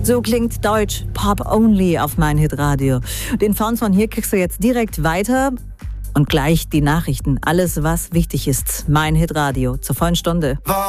So klingt Deutsch Pop Only auf mein Hitradio. Den Sound von hier kriegst du jetzt direkt weiter und gleich die Nachrichten. Alles, was wichtig ist. Mein Hitradio zur vollen Stunde.